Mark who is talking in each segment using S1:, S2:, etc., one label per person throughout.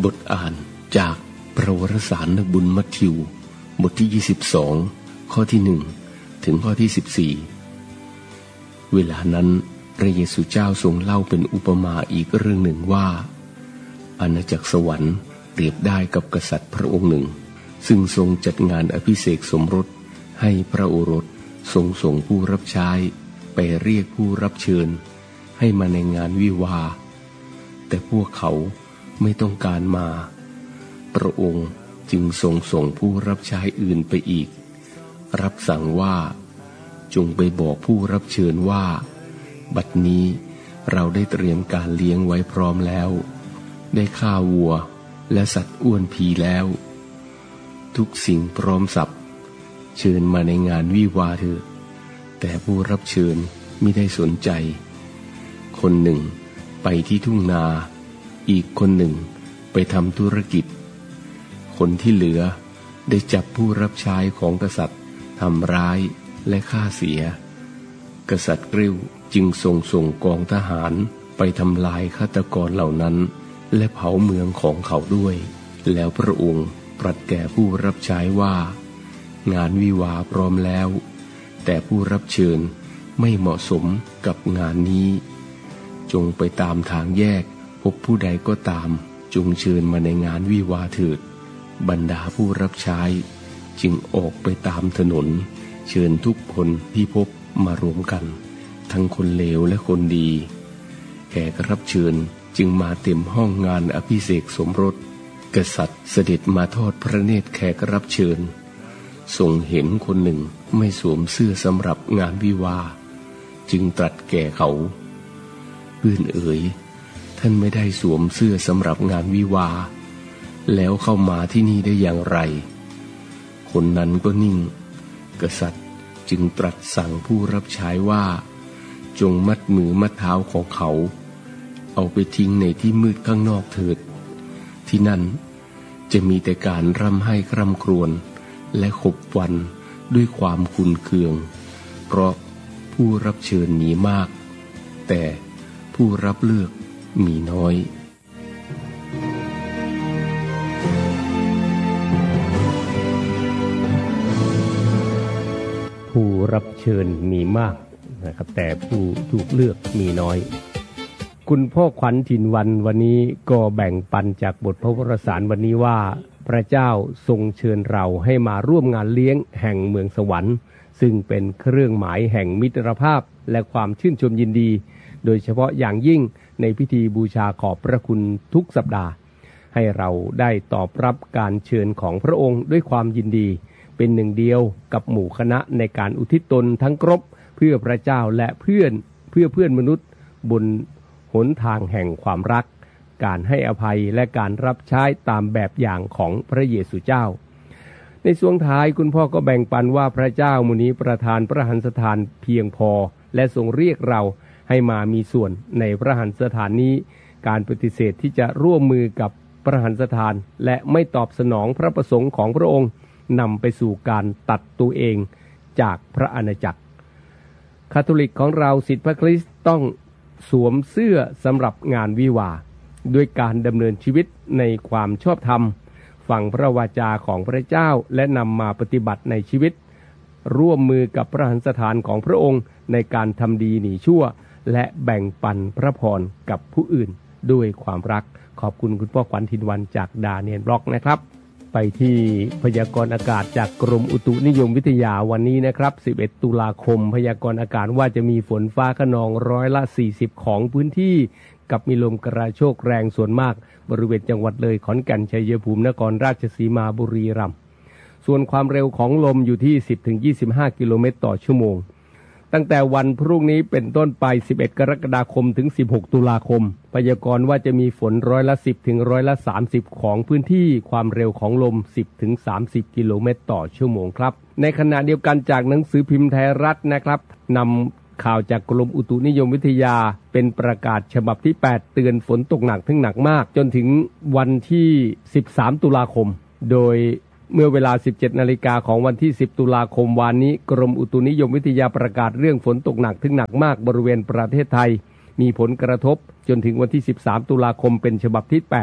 S1: บทอ่านจากพระวรสารนักบุญมัทธิวบทที่22ข้อที่1ถึงข้อที่14เวลานั้นพระเยซูเจ้าทรงเล่าเป็นอุปมาอีกเรื่องหนึ่งว่าอาณาจักรสวรรค์เปรียบได้กับกษัตริย์พระองค์หนึ่งซึ่งทรงจัดงานอภิเษกสมรสให้พระโอรสทรงส่งผู้รับใช้ไปเรียกผู้รับเชิญให้มาในงานวิวาห์แต่พวกเขาไม่ต้องการมาพระองค์จึงทรงส่งผู้รับใช้อื่นไปอีกรับสั่งว่าจงไปบอกผู้รับเชิญว่าบัดนี้เราได้เตรียมการเลี้ยงไว้พร้อมแล้วได้ฆ่าวัวและสัตว์อ้วนผีแล้วทุกสิ่งพร้อมสับเชิญมาในงานวิวาห์เถิดแต่ผู้รับเชิญมิได้สนใจคนหนึ่งไปที่ทุ่งนาอีกคนหนึ่งไปทำธุรกิจคนที่เหลือได้จับผู้รับใช้ของกษัตริย์ทำร้ายและฆ่าเสียกษัตริย์กริ้วจึงส่งกองทหารไปทำลายฆาตกรเหล่านั้นและเผาเมืองของเขาด้วยแล้วพระองค์ตรัสแก่ผู้รับใช้ว่างานวิวาห์พร้อมแล้วแต่ผู้รับเชิญไม่เหมาะสมกับงานนี้จงไปตามทางแยกพบผู้ใดก็ตามจงเชิญมาในงานวิวาห์เถิดบรรดาผู้รับใช้จึงออกไปตามถนนเชิญทุกคนที่พบมารวมกันทั้งคนเลวและคนดีแขกรับเชิญจึงมาเต็มห้องงานอภิเษกสมรสกษัตริย์เสด็จมาทอดพระเนตรแขกรับเชิญทรงเห็นคนหนึ่งไม่สวมเสื้อสำหรับงานวิวาห์จึงตรัสแก่เขาเพื่อนเอ๋ยท่านไม่ได้สวมเสื้อสำหรับงานวิวาห์แล้วเข้ามาที่นี่ได้อย่างไรคนนั้นก็นิ่งกษัตริย์จึงตรัสสั่งผู้รับใช้ว่าจงมัดมือมัดเท้าของเขาเอาไปทิ้งในที่มืดข้างนอกเถิดที่นั่นจะมีแต่การร่ำไห้คร่ำครวญและขบวันด้วยความขุ่นเคืองเพราะผู้รับเชิญมีมากแต่ผู้รับเลือกมีน้อย
S2: ผู้รับเชิญมีมากนะครับแต่ผู้ถูกเลือกมีน้อยคุณพ่อขวัญถิ่นวันนี้ก็แบ่งปันจากบทพระวรสารวันนี้ว่าพระเจ้าทรงเชิญเราให้มาร่วมงานเลี้ยงแห่งเมืองสวรรค์ซึ่งเป็นเครื่องหมายแห่งมิตรภาพและความชื่นชมยินดีโดยเฉพาะอย่างยิ่งในพิธีบูชาขอบพระคุณทุกสัปดาห์ให้เราได้ตอบรับการเชิญของพระองค์ด้วยความยินดีเป็นหนึ่งเดียวกับหมู่คณะในการอุทิศตนทั้งครบเพื่อพระเจ้าและเพื่อนมนุษย์บนหนทางแห่งความรักการให้อภัยและการรับใช้ตามแบบอย่างของพระเยซูเจ้าในช่วงท้ายคุณพ่อก็แบ่งปันว่าพระเจ้ามุนีประทานพระหันสถานเพียงพอและทรงเรียกเราให้มามีส่วนในพระหันสถานนี้การปฏิเสธที่จะร่วมมือกับพระหันสถานและไม่ตอบสนองพระประสงค์ของพระองค์นำไปสู่การตัดตัวเองจากพระอาณาจักรคาทอลิกของเราศิษย์พระคริสต์ต้องสวมเสื้อสำหรับงานวิวาห์ด้วยการดำเนินชีวิตในความชอบธรรมฟังพระวาจาของพระเจ้าและนำมาปฏิบัติในชีวิตร่วมมือกับพระหันสถานของพระองค์ในการทำดีหนีชั่วและแบ่งปันพระพรกับผู้อื่นด้วยความรักขอบคุณคุณพ่อขวัญถิ่นวันจากดาเนียลบล็อกนะครับไปที่พยากรณ์อากาศจากกรมอุตุนิยมวิทยาวันนี้นะครับ11ตุลาคมพยากรณ์อากาศว่าจะมีฝนฟ้าคะนอง40%ของพื้นที่กับมีลมกระโชกแรงส่วนมากบริเวณจังหวัดเลยขอนแก่นชัยภูมินครราชสีมาบุรีรัมย์ส่วนความเร็วของลมอยู่ที่ 10-25 กิโลเมตรต่อชั่วโมงตั้งแต่วันพรุ่งนี้เป็นต้นไป11กรกฎาคมถึง16ตุลาคมพยากรณ์ว่าจะมีฝน10%ถึง30%ของพื้นที่ความเร็วของลม 10-30 กิโลเมตรต่อชั่วโมงครับในขณะเดียวกันจากหนังสือพิมพ์ไทยรัฐนะครับนำข่าวจากกรมอุตุนิยมวิทยาเป็นประกาศฉบับที่8เตือนฝนตกหนักถึงหนักมากจนถึงวันที่13ตุลาคมโดยเมื่อเวลา 17 นาฬิกาของวันที่10ตุลาคมวานนี้กรมอุตุนิยมวิทยาประกาศเรื่องฝนตกหนักถึงหนักมากบริเวณประเทศไทยมีผลกระทบจนถึงวันที่13ตุลาคมเป็นฉบับที่8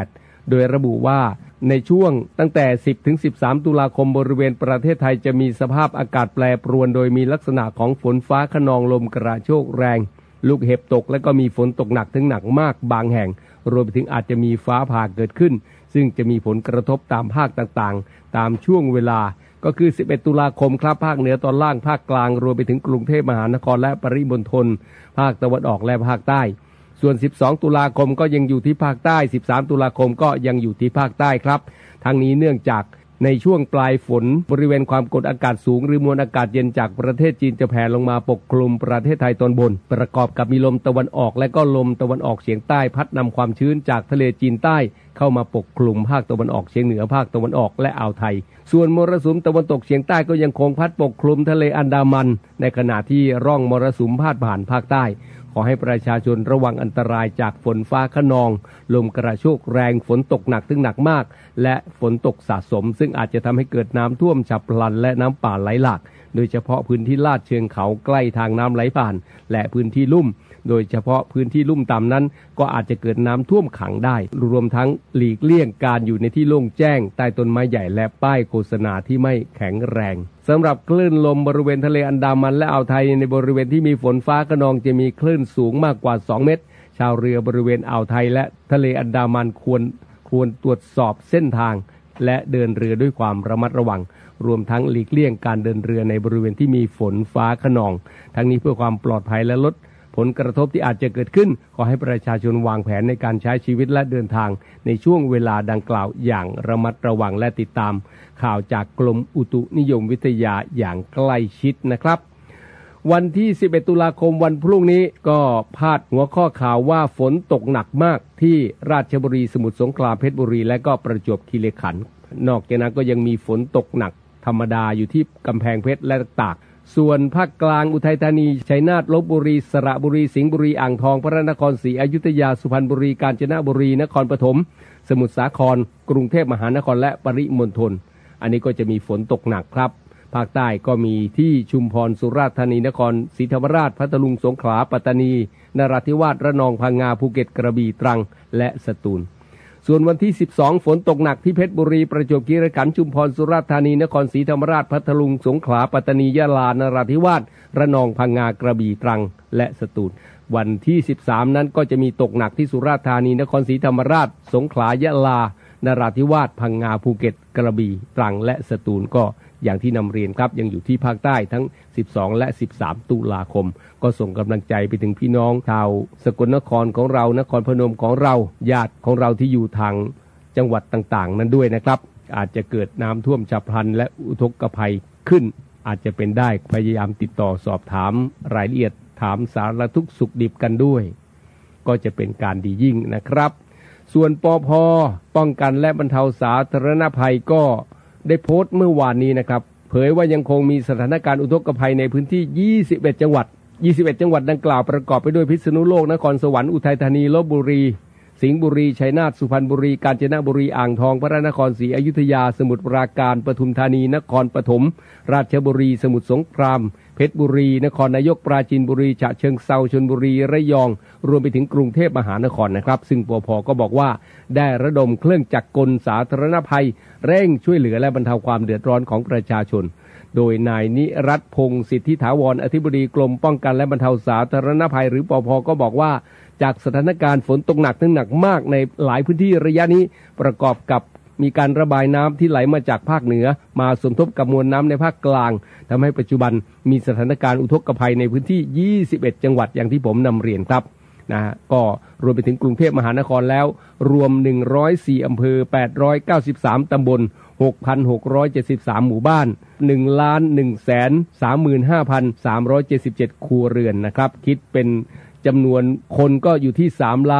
S2: โดยระบุว่าในช่วงตั้งแต่ 10 ถึง 13 ตุลาคมบริเวณประเทศไทยจะมีสภาพอากาศแปรปรวนโดยมีลักษณะของฝนฟ้าคะนองลมกระโชกแรงลูกเห็บตกและก็มีฝนตกหนักถึงหนักมากบางแห่งรวมไปถึงอาจจะมีฟ้าผ่าเกิดขึ้นซึ่งจะมีผลกระทบตามภาคต่างๆตามช่วงเวลาก็คือ 11 ตุลาคมครับภาคเหนือตอนล่างภาคกลางรวมไปถึงกรุงเทพมหานครและปริมณฑลภาคตะวันออกและภาคใต้ส่วน 12 ตุลาคมก็ยังอยู่ที่ภาคใต้ 13 ตุลาคมก็ยังอยู่ที่ภาคใต้ครับทั้งนี้เนื่องจากในช่วงปลายฝนบริเวณความกดอากาศสูงหรือมวลอากาศเย็นจากประเทศจีนจะแผ่ลงมาปกคลุมประเทศไทยตอนบนประกอบกับมีลมตะวันออกและก็ลมตะวันออกเฉียงใต้พัดนำความชื้นจากทะเลจีนใต้เข้ามาปกคลุมภาคตะวันออกเฉียงเหนือภาคตะวันออกและอ่าวไทยส่วนมรสุมตะวันตกเฉียงใต้ก็ยังคงพัดปกคลุมทะเลอันดามันในขณะที่ร่องมรสุมพาดผ่านภาคใต้ขอให้ประชาชนระวังอันตรายจากฝนฟ้าคะนองลมกระโชกแรงฝนตกหนักถึงหนักมากและฝนตกสะสมซึ่งอาจจะทำให้เกิดน้ำท่วมฉับพลันและน้ำป่าไหลหลากโดยเฉพาะพื้นที่ลาดเชิงเขาใกล้ทางน้ำไหลผ่านและพื้นที่ลุ่มโดยเฉพาะพื้นที่ลุ่มต่ำนั้นก็อาจจะเกิดน้ำท่วมขังได้รวมทั้งหลีกเลี่ยงการอยู่ในที่โล่งแจ้งใต้ต้นไม้ใหญ่และป้ายโฆษณาที่ไม่แข็งแรงสำหรับคลื่นลมบริเวณทะเลอันดามันและอ่าวไทยในบริเวณที่มีฝนฟ้าคะนองจะมีคลื่นสูงมากกว่า2 เมตรชาวเรือบริเวณอ่าวไทยและทะเลอันดามันควรตรวจสอบเส้นทางและเดินเรือด้วยความระมัดระวังรวมทั้งหลีกเลี่ยงการเดินเรือในบริเวณที่มีฝนฟ้าคะนองทั้งนี้เพื่อความปลอดภัยและลดผลกระทบที่อาจจะเกิดขึ้นขอให้ประชาชนวางแผนในการใช้ชีวิตและเดินทางในช่วงเวลาดังกล่าวอย่างระมัดระวังและติดตามข่าวจากกรมอุตุนิยมวิทยาอย่างใกล้ชิดนะครับวันที่ 11 ตุลาคมวันพรุ่งนี้ก็พาดหัวข้อข่าวว่าฝนตกหนักมากที่ราชบุรีสมุทรสงครามเพชรบุรีและก็ประจวบคีรีขันธ์นอกจากนั้นก็ยังมีฝนตกหนักธรรมดาอยู่ที่กำแพงเพชรและตากส่วนภาคกลางอุทัยธานีชัยนาทลพบุรีสระบุรีสิงห์บุรีอ่างทองพระนครศรีอยุธยาสุพรรณบุรีกาญจนบุรีนครปฐมสมุทรสาครกรุงเทพมหานครและปริมณฑลอันนี้ก็จะมีฝนตกหนักครับภาคใต้ก็มีที่ชุมพรสุราษฎร์ธานีนครศรีธรรมราชพัทลุงสงขลาปัตตานีนราธิวาสระนองพังงาภูเก็ตกระบี่ตรังและสตูลส่วนวันที่ 12 ฝนตกหนักที่เพชรบุรีประจวบคีรีขันธ์ชุมพรสุราษฎร์ธานีนครศรีธรรมราชพัทลุงสงขลาปัตตานียะลานราธิวาสระนองพังงากระบี่ตรังและสตูลวันที่ 13 นั้นก็จะมีตกหนักที่สุราษฎร์ธานีนครศรีธรรมราชสงขลายะลานราธิวาสพังงาภูเก็ตกระบี่ตรังและสตูลก็อย่างที่นำเรียนครับยังอยู่ที่ภาคใต้ทั้ง 12 และ 13 ตุลาคมก็ส่งกำลังใจไปถึงพี่น้องชาวสกลนครของเรานครพนมของเราญาติของเราที่อยู่ทางจังหวัดต่างๆนั้นด้วยนะครับอาจจะเกิดน้ำท่วมฉับพลันและอุทกภัยขึ้นอาจจะเป็นได้พยายามติดต่อสอบถามรายละเอียดถามสารทุกข์สุขดิบกันด้วยก็จะเป็นการดียิ่งนะครับส่วนปภ.ป้องกันและบรรเทาสาธารณภัยก็ได้โพสต์เมื่อวานนี้นะครับเผยว่ายังคงมีสถานการณ์อุทกภัยในพื้นที่ 21 จังหวัดดังกล่าวประกอบไปด้วยพิษณุโลกนครสวรรค์อุทัยธานีลพบุรีสิงห์บุรีชัยนาทสุพรรณบุรีกาญจนบุรีอ่างทองพระนครศรีอยุธยาสมุทรปราการปทุมธานีนครปฐมราชบุรีสมุทรสงครามเพชรบุรีนครนายกปราจีนบุรีฉะเชิงเทราชลบุรีระยองรวมไปถึงกรุงเทพมหานครนะครับซึ่งปภ.ก็บอกว่าได้ระดมเครื่องจักรกลสาธารณภัยเร่งช่วยเหลือและบรรเทาความเดือดร้อนของประชาชนโดยนายนิรัตน์พงศ์สิทธิถาวรอธิบดีกรมป้องกันและบรรเทาสาธารณภัยหรือปภ.ก็บอกว่าจากสถานการณ์ฝนตกหนักถึงหนักมากในหลายพื้นที่ระยะนี้ประกอบกับมีการระบายน้ำที่ไหลมาจากภาคเหนือมาสมทบกับมวลน้ำในภาคกลางทำให้ปัจจุบันมีสถานการณ์อุทกภัยในพื้นที่ 21 จังหวัดอย่างที่ผมนำเรียนครับก็รวมไปถึงกรุงเทพมหานครแล้วรวม104อำเภอ893ตำบล 6,673 หมู่บ้าน 1,135,377 ครัวเรือนนะครับคิดเป็นจำนวนคนก็อยู่ที่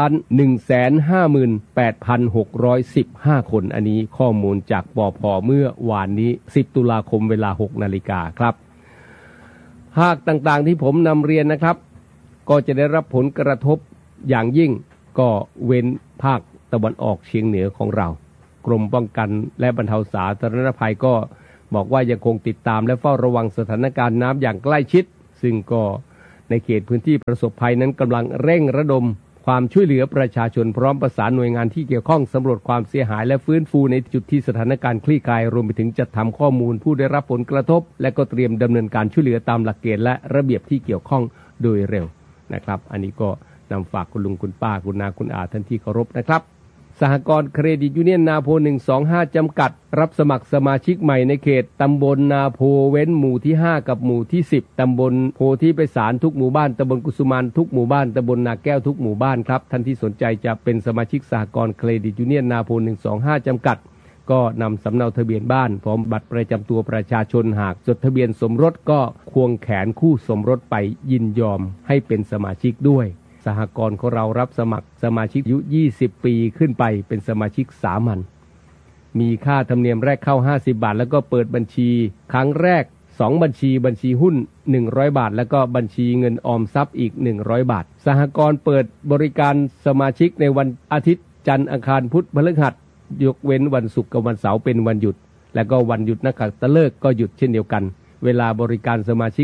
S2: 3,158,615 คนอันนี้ข้อมูลจากปภ.เมื่อวานนี้10ตุลาคมเวลา 6 นาฬิกาครับภาคต่างๆที่ผมนำเรียนนะครับก็จะได้รับผลกระทบอย่างยิ่งก็เว้นภาคตะวันออกเฉียงเหนือของเรากรมป้องกันและบรรเทาสาธารณภัยก็บอกว่ายังคงติดตามและเฝ้าระวังสถานการณ์น้ำอย่างใกล้ชิดซึ่งก็ในเขตพื้นที่ประสบภัยนั้นกำลังเร่งระดมความช่วยเหลือประชาชนพร้อมประสานหน่วยงานที่เกี่ยวข้องสำรวจความเสียหายและฟื้นฟูในจุดที่สถานการณ์คลี่คลายรวมไปถึงจัดทำข้อมูลผู้ได้รับผลกระทบและก็เตรียมดำเนินการช่วยเหลือตามหลักเกณฑ์และระเบียบที่เกี่ยวข้องโดยเร็วนะครับอันนี้ก็นำฝากคุณลุงคุณป้าคุณนาคุณอาท่านที่เคารพนะครับสหกรณ์เครดิตยูเนียนนาโพ125จำกัดรับสมัครสมาชิกใหม่ในเขตตำบลนาโพเว้นหมู่ที่5กับหมู่ที่10ตำบลโพธิไพศาลทุกหมู่บ้านตำบลกุสุมานทุกหมู่บ้านตำบลนาแก้วทุกหมู่บ้านครับท่านที่สนใจจะเป็นสมาชิกสหกรณ์เครดิตยูเนียนนาโพ125จำกัดก็นำสำเนาทะเบียนบ้านพร้อมบัตรประจำตัวประชาชนหากจดทะเบียนสมรสก็ควงแขนคู่สมรสไปยินยอมให้เป็นสมาชิกด้วยสหกรณ์ของเรารับสมัครสมาชิกอายุ20ปีขึ้นไปเป็นสมาชิกสามัญมีค่าธรรมเนียมแรกเข้า50บาทแล้วก็เปิดบัญชีครั้งแรก2บัญชีหุ้น100บาทแล้วก็บัญชีเงินออมทรัพย์อีก100บาทสหกรณ์เปิดบริการสมาชิกในวันอาทิตย์จันทร์อังคารพุธพฤหัสยกเว้นวันศุกร์กับวันเสาร์เป็นวันหยุดแล้วก็วันหยุดนักขัตฤกษ์ก็หยุดเช่นเดียวกันเวลาบริการสมาชิก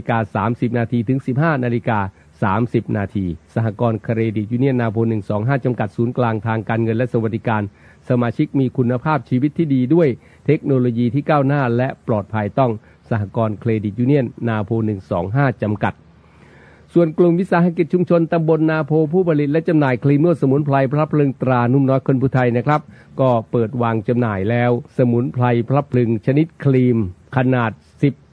S2: 8:30 น. ถึง 15:30 น. 30 นาทีสหกรณ์เครดิตยูเนียนนาโพ125จำกัดศูนย์กลางทางการเงินและสวัสดิการสมาชิกมีคุณภาพชีวิตที่ดีด้วยเทคโนโลยีที่ก้าวหน้าและปลอดภัยต้องสหกรณ์เครดิตยูเนียนนาโพ125จำกัดส่วนกลุ่มวิสาหกิจชุมชนตำบลนาโพผู้ผลิตและจำหน่ายครีมนวดสมุนไพรพลับพลึงตรานุ่มน้อยคนผู้ไทยนะครับก็เปิดวางจำหน่ายแล้วสมุนไพรพลับพลึงชนิดครีมขนาด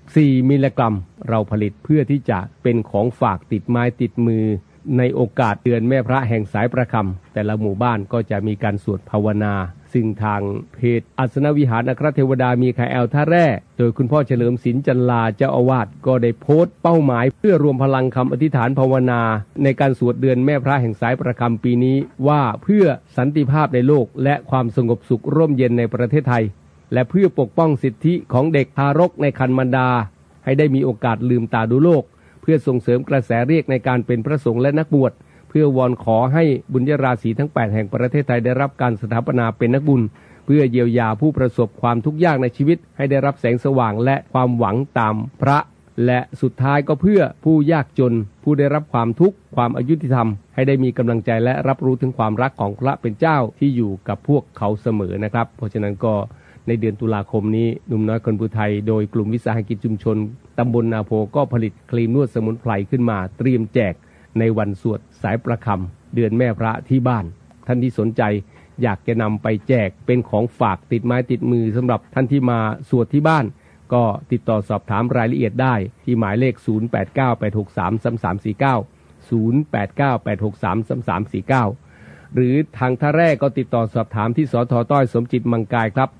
S2: 4 มิลลิกรัมเราผลิตเพื่อที่จะเป็นของฝากติดไม้ติดมือในโอกาสเดือนแม่พระแห่งสายประคำแต่ละหมู่บ้านก็จะมีการสวดภาวนาซึ่งทางเพจอัสนวิหารอัครเทวดามีคาแอลท่าแร่โดยคุณพ่อเฉลิมศิลป์จันลาเจ้าอาวาสก็ได้โพสต์เป้าหมายเพื่อรวมพลังคำอธิษฐานภาวนาในการสวดเดือนแม่พระแห่งสายประคำปีนี้ว่าเพื่อสันติภาพในโลกและความสงบสุขร่มเย็นในประเทศไทยและเพื่อปกป้องสิทธิของเด็กทารกในครรภ์มารดาให้ได้มีโอกาสลืมตาดูโลกเพื่อส่งเสริมกระแสเรียกในการเป็นพระสงฆ์และนักบวชเพื่อวอนขอให้บุญญราศีทั้ง8แห่งประเทศไทยได้รับการสถาปนาเป็นนักบุญเพื่อเยียวยาผู้ประสบความทุกข์ยากในชีวิตให้ได้รับแสงสว่างและความหวังตามพระและสุดท้ายก็เพื่อผู้ยากจนผู้ได้รับความทุกข์ความอยุติธรรมให้ได้มีกำลังใจและรับรู้ถึงความรักของพระเป็นเจ้าที่อยู่กับพวกเขาเสมอนะครับเพราะฉะนั้นก็ในเดือนตุลาคมนี้หนุ่มน้อยคนผู้ไทยโดยกลุ่มวิสาหกิจชุมชนตำบลนาโพก็ผลิตครีมนวดสมุนไพรขึ้นมาเตรียมแจกในวันสวดสายประคำเดือนแม่พระที่บ้านท่านที่สนใจอยากจะนำไปแจกเป็นของฝากติดไม้ติดมือสำหรับท่านที่มาสวดที่บ้านก็ติดต่อสอบถามรายละเอียดได้ที่หมายเลข0898633349 หรือทางท่าแร่ก็ติดต่อสอบถามที่สท.ต้อยสมจิตมังกายครับ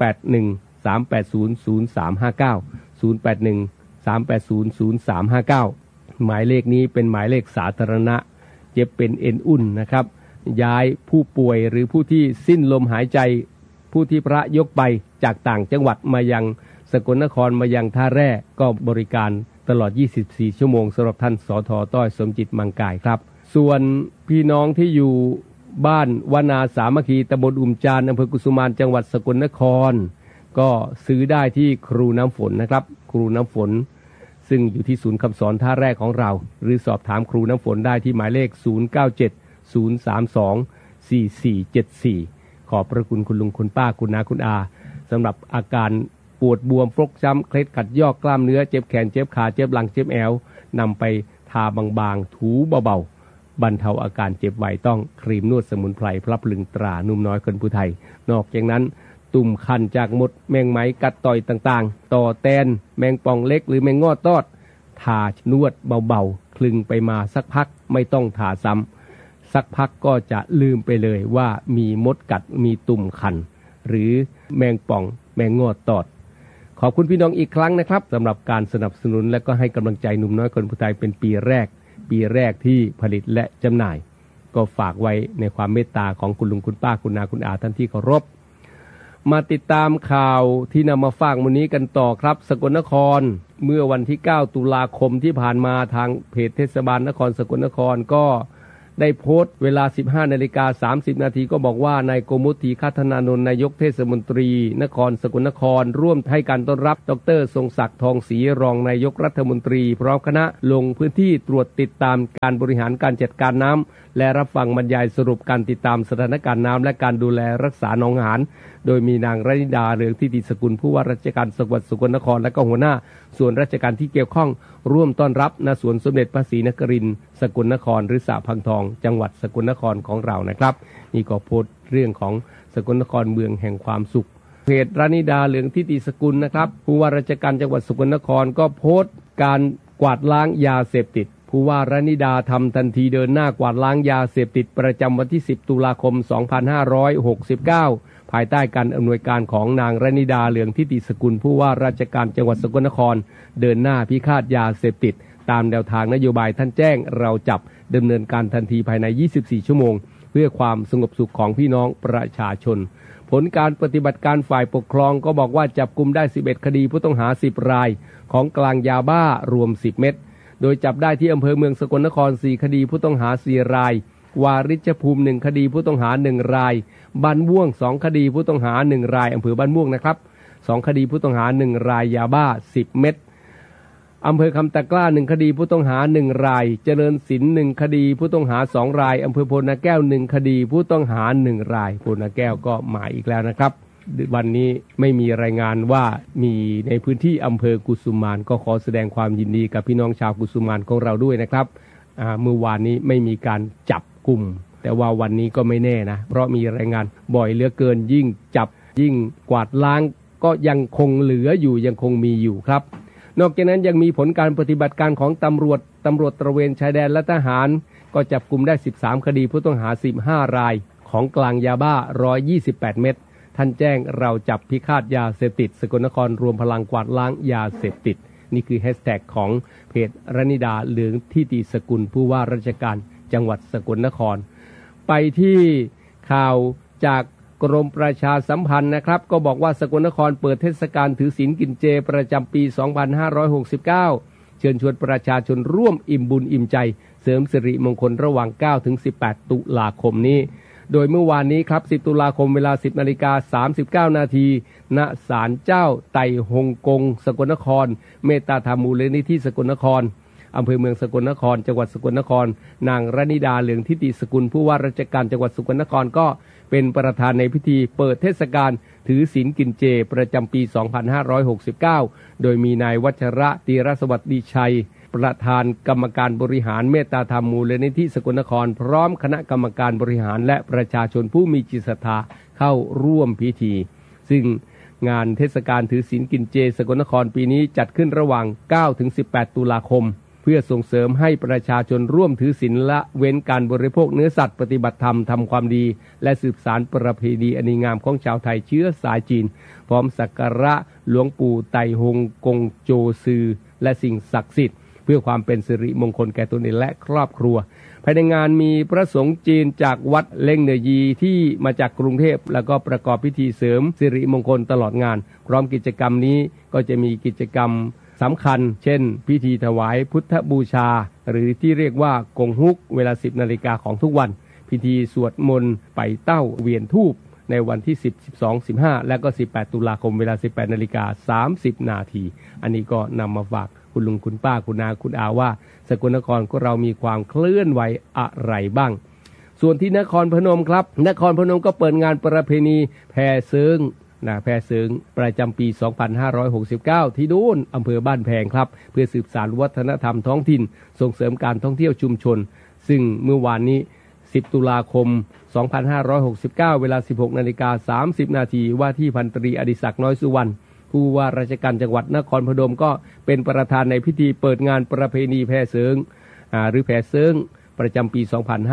S2: 0813800359 หมายเลขนี้เป็นหมายเลขสาธารณะเจ็บเป็นเอ็นอุ่นนะครับย้ายผู้ป่วยหรือผู้ที่สิ้นลมหายใจผู้ที่พระยกไปจากต่างจังหวัดมายังสกลนครมายังท่าแร่ก็บริการตลอด24ชั่วโมงสำหรับท่านสท.ต้อยสมจิตมังกายครับส่วนพี่น้องที่อยู่บ้านวนาสามัคคีตำบลอุมจานอำเภอกุสุมานจังหวัดสกลนครก็ซื้อได้ที่ครูน้ำฝนนะครับครูน้ำฝนซึ่งอยู่ที่ศูนย์คำสอนท่าแรกของเราหรือสอบถามครูน้ำฝนได้ที่หมายเลข0970324474ขอบพระคุณคุณลุงคุณป้าคุณน้าคุณอาสำหรับอาการปวดบวมฟกช้ำเคล็ดขัดยอกกล้ามเนื้อเจ็บแขนเจ็บขาเจ็บหลังเจ็บแอวนำไปทาบางๆถูเบาๆบรรเทาอาการเจ็บไวต้องครีมนวดสมุนไพรพลับพลึงตรานุ่มน้อยคนผู้ไทยนอกจากนั้นตุ่มคันจากมดแมงไหมกัดต่อยต่างๆต่อแตนแมงป่องเล็กหรือแมงงอดตอดทานวดเบาๆคลึงไปมาสักพักไม่ต้องทาซ้ำสักพักก็จะลืมไปเลยว่ามีมดกัดมีตุ่มคันหรือแมงป่องแมงงอดตอดขอบคุณพี่น้องอีกครั้งนะครับสำหรับการสนับสนุนและก็ให้กำลังใจหนุ่มน้อยคนผู้ไทยเป็นปีแรกที่ผลิตและจำหน่ายก็ฝากไว้ในความเมตตาของคุณลุงคุณป้าคุณนาคุณอาท่านที่เคารพมาติดตามข่าวที่นำมาฝากวันนี้กันต่อครับสกลนครเมื่อวันที่9ตุลาคมที่ผ่านมาทางเพจเทศบาลนครสกลนครก็ได้โพสต์เวลา 15:30 นาทีก็บอกว่านายโกมุติคัฒนานนท์นายกเทศมนตรีนครสกลนครร่วมให้การต้อนรับดร.ทรงศักดิ์ทองศรีรองนายกรัฐมนตรีพร้อมคณะลงพื้นที่ตรวจติดตามการบริหารการจัดการน้ำและรับฟังบรรยายสรุปการติดตามสถานการณ์น้ำและการดูแลรักษาหนองหานโดยมีนางรณิดาเรืองทิติสกุลผู้ว่าราชการจังหวัดสกลนครและก็หัวหน้าส่วนราชการที่เกี่ยวข้องร่วมต้อนรับณสวนสมเด็จพระศรีนครินทร์สกลนครหรือสระพังทองจังหวัดสกลนครของเรานะครับนี่ก็โพสต์เรื่องของสกลนครเมืองแห่งความสุขเพจรณิดาเรืองทิติสกุลนะครับผู้ว่าราชการจังหวัดสกลนครก็โพสต์การกวาดล้างยาเสพติดผู้ว่ารณิดาทำทันทีเดินหน้ากวาดล้างยาเสพติดประจำวันที่10 ตุลาคม 2569ภายใต้การอำนวยการของนางรณิดาเรืองทิติสกุลผู้ว่าราชการจังหวัดสกลนครเดินหน้าพิฆาตยาเสพติดตามแนวทางนโยบายท่านแจ้งเราจับดำเนินการทันทีภายใน24 ชั่วโมงเพื่อความสงบสุขของพี่น้องประชาชนผลการปฏิบัติการฝ่ายปกครองก็บอกว่าจับกุมได้11คดีผู้ต้องหา10รายของกลางยาบ้ารวม10เม็ดโดยจับได้ที่อำเภอเมืองสกลนคร4คดีผู้ต้องหา4รายวาริชภูมิ1คดีผู้ต้องหา1รายบ้านม่วง2คดีผู้ต้องหา1รายอำเภอบ้านม่วงนะครับ2คดีผู้ต้องหา1รายยาบ้า10เม็ดอำเภอคำตะกร้า1คดีผู้ต้องหา1รายเจริญศิลป์1คดีผู้ต้องหา2รายอำเภอโพนาแก้ว1คดีผู้ต้องหา1รายโพนาแก้วก็มาอีกแล้วนะครับวันนี้ไม่มีรายงานว่ามีในพื้นที่อำเภอกุสุมานก็ขอแสดงความยินดีกับพี่น้องชาวกุสุมานของเราด้วยนะครับเมื่อวานนี้ไม่มีการจับกลุ่มแต่ว่าวันนี้ก็ไม่แน่นะเพราะมีรายงานบ่อยเหลือเกินยิ่งจับยิ่งกวาดล้างก็ยังคงเหลืออยู่ยังคงมีอยู่ครับนอกจากนั้นยังมีผลการปฏิบัติการของตำรวจตระเวนชายแดนและทหารก็จับกลุ่มได้13คดีผู้ต้องหา15รายของกลางยาบ้า128เม็ดท่านแจ้งเราจับพิฆาตยาเสพติดสกลนครรวมพลังกวาดล้างยาเสพติดนี่คือแฮชแท็กของเพจรณิดาเหลืองทิติสกุลผู้ว่าราชการจังหวัดสกลนครไปที่ข่าวจากกรมประชาสัมพันธ์นะครับก็บอกว่าสกลนครเปิดเทศกาลถือศีลกินเจประจำปี 2569 เชิญชวนประชาชนร่วมอิ่มบุญอิ่มใจเสริมสิริมงคลระหว่าง 9-18 ตุลาคมนี้โดยเมื่อวานนี้ครับ10ตุลาคมเวลา 10:39 นาทีณศาลเจ้าไต่ฮงกงสกลนครเมตตาธรรมมูลนิธิสกลนครอำเภอเมืองสกลนครจังหวัดสกลนครนางรณิดาเหลืองทิติสกุลผู้ว่าราชการจังหวัดสกลนครก็เป็นประธานในพิธีเปิดเทศกาลถือศีลกินเจประจำปี 2569 โดยมีนายวัชระตีรสวัสดิชัยประธานกรรมการบริหารเมตตาธรรมมูลนิธิสกลนครพร้อมคณะกรรมการบริหารและประชาชนผู้มีจิตศรัทธาเข้าร่วมพิธีซึ่งงานเทศกาลถือศีลกินเจสกลนครปีนี้จัดขึ้นระหว่าง 9-18 ตุลาคมเพื่อส่งเสริมให้ประชาชนร่วมถือศีลละเว้นการบริโภคเนื้อสัตว์ปฏิบัติธรรมทำความดีและสืบสานประเพณีอันดีงามของชาวไทยเชื้อสายจีนพร้อมสักการะหลวงปู่ไต่ฮงกงโจซือและสิ่งศักดิ์สิทธิ์เพื่อความเป็นสิริมงคลแก่ตนเองและครอบครัวภายในงานมีพระสงฆ์จีนจากวัดเล่งเหนือยีที่มาจากกรุงเทพแล้วก็ประกอบพิธีเสริมสิริมงคลตลอดงานพร้อมกิจกรรมนี้ก็จะมีกิจกรรมสำคัญเช่นพิธีถวายพุทธบูชาหรือที่เรียกว่ากงฮุกเวลา 10 นาฬิกาของทุกวันพิธีสวดมนต์ไปเต้าเวียนธูปในวันที่10 12 15และก็18ตุลาคมเวลา 18:30 นาทีอันนี้ก็นำมาฝากคุณลุงคุณป้าคุณนาคุณอาว่าสกลนครก็เรามีความเคลื่อนไหวอะไรบ้างส่วนที่นครพนมครับนครพนมก็เปิดงานประเพณีแพเซิงแพเซิงประจำปี 2569 ที่นู่นอำเภอบ้านแพงครับเพื่อสืบสานวัฒนธรรมท้องถิ่นส่งเสริมการท่องเที่ยวชุมชนซึ่งเมื่อวานนี้10 ตุลาคม 2569 เวลา 16:30 นาทีว่าที่พันตรีอดิศักดิ์น้อยสุวรรณผู้ว่าราชการจังหวัดนครพนมก็เป็นประธานในพิธีเปิดงานประเพณีแพเซิงหรือแพเซิงประจำปี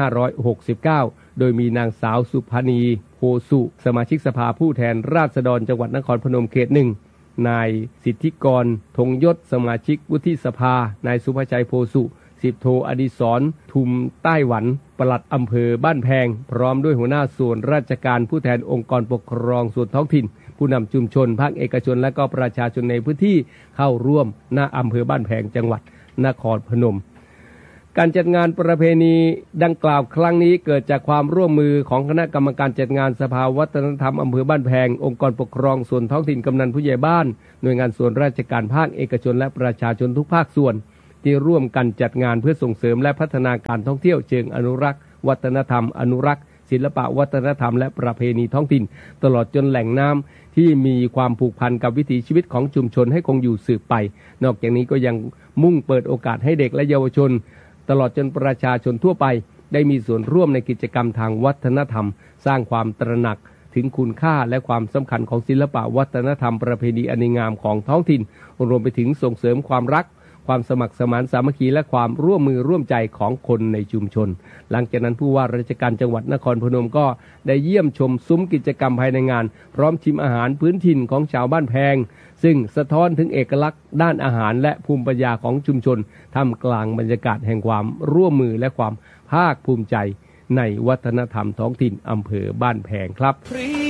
S2: 2569 โดยมีนางสาวสุภณีโพสุสมาชิกสภาผู้แทนราษฎรจังหวัดนครพนมเขต 1นายสิทธิกรธงยศสมาชิกวุฒิสภานายสุภชัยโพสุ10 โทอดิศรทุมใต้หวันปลัดอำเภอบ้านแพงพร้อมด้วยหัวหน้าส่วนราชการผู้แทนองค์กรปกครองส่วนท้องถิ่นผู้นำชุมชนภาคเอกชนและก็ประชาชนในพื้นที่เข้าร่วมณอำเภอบ้านแพงจังหวัดนครพนมการจัดงานประเพณีดังกล่าวครั้งนี้เกิดจากความร่วมมือของคณะกรรมการจัดงานสภาวัฒนธรรมอำเภอบ้านแพงองค์กรปกครองส่วนท้องถิ่นกำนันผู้ใหญ่บ้านหน่วยงานส่วนราชการภาคเอกชนและประชาชนทุกภาคส่วนที่ร่วมกันจัดงานเพื่อส่งเสริมและพัฒนาการท่องเที่ยวเชิงอนุรักษ์วัฒนธรรมอนุรักษ์ศิลปะวัฒนธรรมและประเพณีท้องถิ่นตลอดจนแหล่งน้ำที่มีความผูกพันกับวิถีชีวิตของชุมชนให้คงอยู่สืบไปนอกจากนี้ก็ยังมุ่งเปิดโอกาสให้เด็กและเยาวชนตลอดจนประชาชนทั่วไปได้มีส่วนร่วมในกิจกรรมทางวัฒนธรรมสร้างความตระหนักถึงคุณค่าและความสำคัญของศิลปะวัฒนธรรมประเพณีอันงามของท้องถิ่นรวมไปถึงส่งเสริมความรักความสมัครสมานสามัคคีและความร่วมมือร่วมใจของคนในชุมชนหลังจากนั้นผู้ว่าราชการจังหวัดนครพนมก็ได้เยี่ยมชมซุ้มกิจกรรมภายในงานพร้อมชิมอาหารพื้นถิ่นของชาวบ้านแพงซึ่งสะท้อนถึงเอกลักษณ์ด้านอาหารและภูมิปัญญาของชุมชนท่ามกลางบรรยากาศแห่งความร่วมมือและความภาคภูมิใจในวัฒนธรรมท้องถิ่นอำเภอบ้านแพงครับ